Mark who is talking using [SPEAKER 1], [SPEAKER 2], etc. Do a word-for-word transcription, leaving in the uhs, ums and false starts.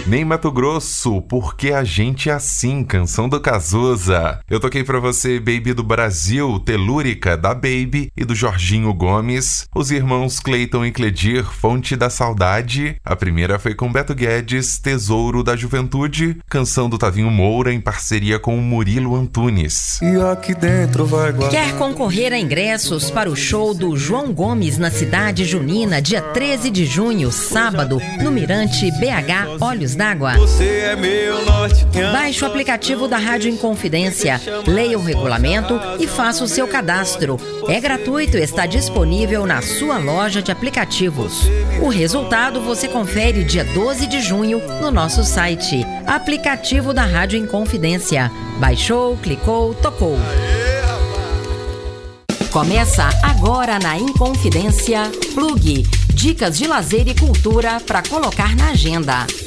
[SPEAKER 1] Nem Mato Grosso, porque a gente é assim, canção do Cazuza. Eu toquei pra você Baby do Brasil, Telúrica, da Baby e do Jorginho Gomes. Os irmãos Cleiton e Cledir, Fonte da Saudade. A primeira foi com Beto Guedes, Tesouro da Juventude, canção do Tavinho Moura em parceria com o Murilo Antunes.
[SPEAKER 2] E aqui dentro vai guardar...
[SPEAKER 3] Quer concorrer a ingressos para o show do João Gomes na Cidade Junina, dia treze de junho, sábado, no Mirante B H Olhos d'Água?
[SPEAKER 2] Você é meu norte.
[SPEAKER 3] Baixe o aplicativo da Rádio Inconfidência, leia o regulamento e faça o seu cadastro. É gratuito e está disponível na sua loja de aplicativos. O resultado você confere dia doze de junho no nosso site. Aplicativo da Rádio Inconfidência. Baixou, clicou, tocou. Começa agora na Inconfidência Plug. Dicas de lazer e cultura para colocar na agenda.